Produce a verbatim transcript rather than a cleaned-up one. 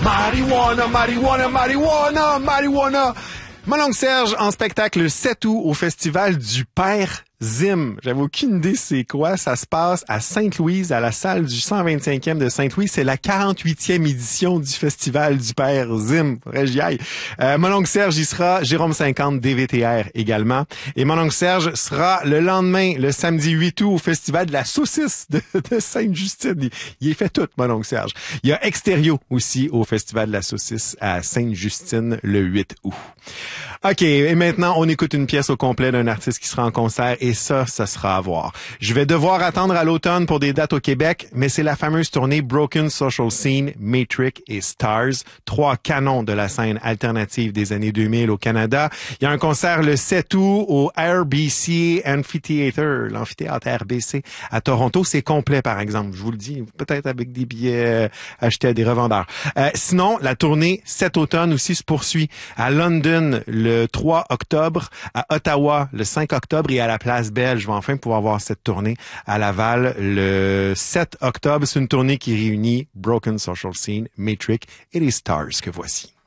Marijuana, marijuana, marijuana, marijuana. Mon oncle Serge en spectacle le sept août au Festival du Père Zim. J'avais aucune idée c'est quoi. Ça se passe à Sainte-Louise, à la salle du cent vingt-cinquième de Sainte-Louise. C'est la quarante-huitième édition du Festival du Père Zim. Faudrait que j'y aille. Euh, mon oncle Serge y sera. Jérôme cinquante, D V T R également. Et mon oncle Serge sera le lendemain, le samedi huit août, au Festival de la saucisse de, de Sainte-Justine. Il, il est fait tout, mon oncle Serge. Il y a Extérieur aussi au Festival de la saucisse à Sainte-Justine le huit août. OK, et maintenant, on écoute une pièce au complet d'un artiste qui sera en concert et ça, ça sera à voir. Je vais devoir attendre à l'automne pour des dates au Québec, mais c'est la fameuse tournée Broken Social Scene, Matrix et Stars, trois canons de la scène alternative des années deux mille au Canada. Il y a un concert le sept août au R B C Amphitheatre, l'amphithéâtre R B C à Toronto. C'est complet, par exemple, je vous le dis, peut-être avec des billets achetés à des revendeurs. Euh, sinon, la tournée cet automne aussi se poursuit à London le trois octobre, à Ottawa le cinq octobre et à la Place Belle. Je vais enfin pouvoir voir cette tournée à Laval le sept octobre. C'est une tournée qui réunit Broken Social Scene, Matrix et les Stars que voici.